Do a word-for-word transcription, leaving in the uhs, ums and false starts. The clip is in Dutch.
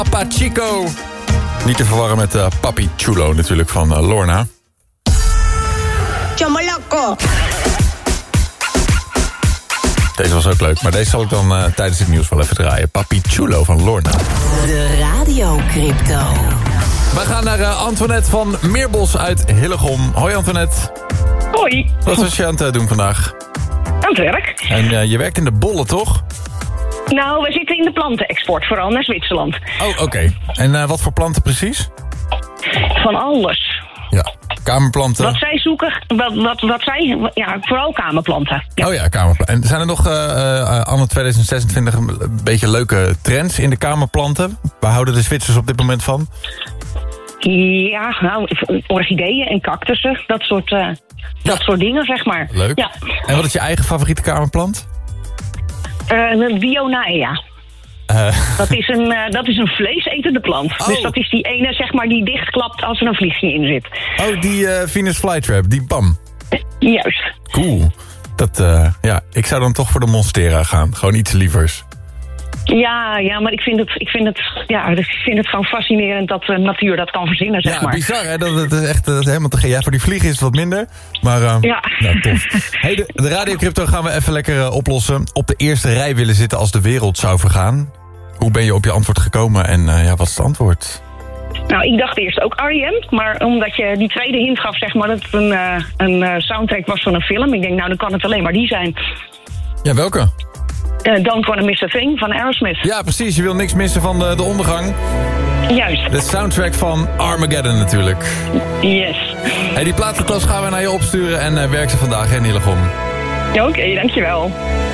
Papa Chico. Niet te verwarren met uh, Papi Chulo natuurlijk van uh, Lorna. Chomoloco. Deze was ook leuk, maar deze zal ik dan uh, tijdens het nieuws wel even draaien. Papi Chulo van Lorna. De Radio Crypto. We gaan naar uh, Antoinette van Meerbos uit Hillegom. Hoi Antoinette. Hoi. Wat was je aan het uh, doen vandaag? Aan het werk. En uh, je werkt in de bollen, toch? Nou, we zitten in de plantenexport, vooral naar Zwitserland. Oh, oké. Okay. En uh, wat voor planten precies? Van alles. Ja, kamerplanten. Wat zij zoeken, wat, wat, wat zij, ja, vooral kamerplanten. Ja. Oh ja, kamerplanten. En zijn er nog uh, uh, anno tweeduizend zesentwintig een beetje leuke trends in de kamerplanten? Waar houden de Zwitsers op dit moment van? Ja, nou, orchideeën en cactussen, dat soort, uh, ja. dat soort dingen, zeg maar. Leuk. Ja. En wat is je eigen favoriete kamerplant? Uh, een Bionaea. Uh. Dat, is een, uh, dat is een vleesetende plant. Oh. Dus dat is die ene, zeg maar, die dichtklapt als er een vliegje in zit. Oh, die uh, Venus Flytrap, die B A M. Juist. Cool. Dat, uh, ja, ik zou dan toch voor de Monstera gaan. Gewoon iets lievers. Ja, ja, maar ik vind het, ik vind het, ja, ik vind het gewoon fascinerend dat de natuur dat kan verzinnen, zeg ja, maar. Ja, bizar, hè? Dat, dat is echt dat is helemaal te gek. Ja, voor die vliegen is het wat minder, maar uh, ja. Nou, tof. Hey, de, de radiocrypto gaan we even lekker uh, oplossen. Op de eerste rij willen zitten als de wereld zou vergaan. Hoe ben je op je antwoord gekomen en uh, ja, wat is het antwoord? Nou, ik dacht eerst ook R E M, maar omdat je die tweede hint gaf, zeg maar, dat het een, uh, een uh, soundtrack was van een film. Ik denk, nou, dan kan het alleen maar die zijn. Ja, welke? Uh, Don't Wanna Miss a Thing van Aerosmith. Ja, precies. Je wil niks missen van de, de ondergang. Juist. De soundtrack van Armageddon natuurlijk. Yes. Hey, die platenklas gaan we naar je opsturen en uh, werk ze vandaag in Hillegom. Oké, okay, dankjewel.